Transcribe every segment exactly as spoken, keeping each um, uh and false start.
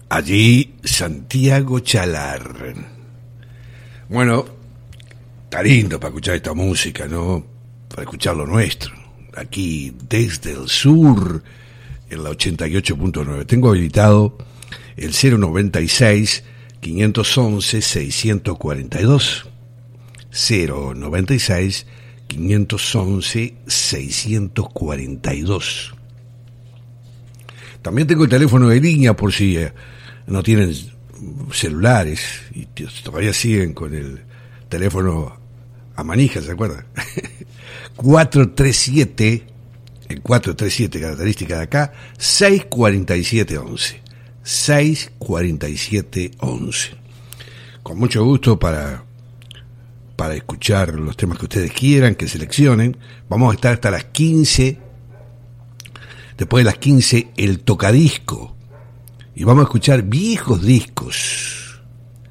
Allí Santiago Chalar. Bueno, está lindo para escuchar esta música, ¿no? Para escuchar lo nuestro. Aquí desde el sur, en la ochenta y ocho punto nueve. Tengo habilitado el cero noventa y seis, quinientos once, seiscientos cuarenta y dos. cero noventa y seis, quinientos once, seiscientos cuarenta y dos. También tengo el teléfono de línea por si eh, no tienen celulares y todavía siguen con el teléfono a manija, ¿se acuerdan? cuatro tres siete, el cuatro tres siete característica de acá, seis cuarenta y siete once. seis cuarenta y siete once. Con mucho gusto para, para escuchar los temas que ustedes quieran, que seleccionen. Vamos a estar hasta las quince. Después de las quince, el tocadisco. Y vamos a escuchar viejos discos.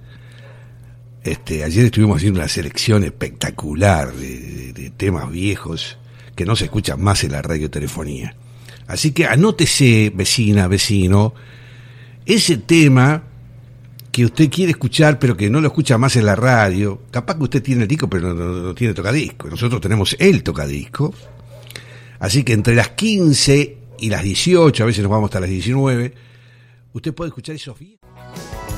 Este, ayer estuvimos haciendo una selección espectacular de, de, de temas viejos que no se escuchan más en la radiotelefonía. Así que anótese, vecina, vecino, ese tema que usted quiere escuchar pero que no lo escucha más en la radio. Capaz que usted tiene el disco pero no, no, no tiene tocadisco. Nosotros tenemos el tocadisco. Así que entre las quince y las dieciocho, a veces nos vamos hasta las diecinueve, usted puede escuchar esos viejos.